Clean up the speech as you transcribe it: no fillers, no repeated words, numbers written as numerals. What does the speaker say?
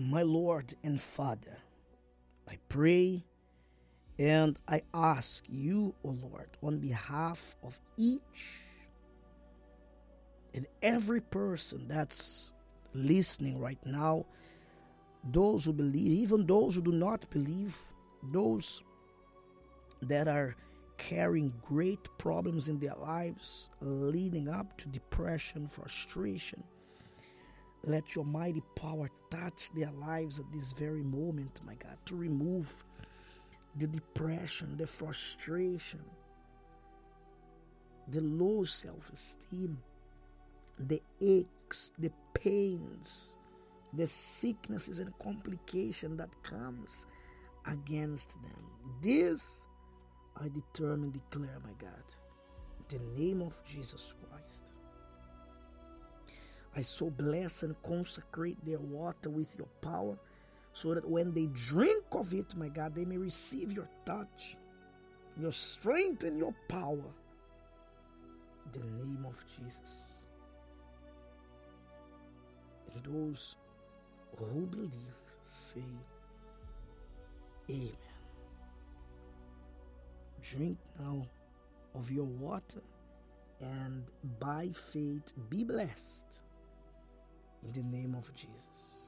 My Lord and Father, I pray and I ask you, O Lord, on behalf of each and every person that's listening right now, those who believe, even those who do not believe, those that are carrying great problems in their lives, leading up to depression, frustration. Let your mighty power touch their lives at this very moment, my God, to remove the depression, the frustration, the low self-esteem, the aches, the pains, the sicknesses and complication that comes against them. This I determine, declare, my God, in the name of Jesus Christ. I so bless and consecrate their water with your power, so that when they drink of it, my God, they may receive your touch, your strength, and your power. In the name of Jesus. And those who believe say, Amen. Drink now of your water, and by faith be blessed. In the name of Jesus.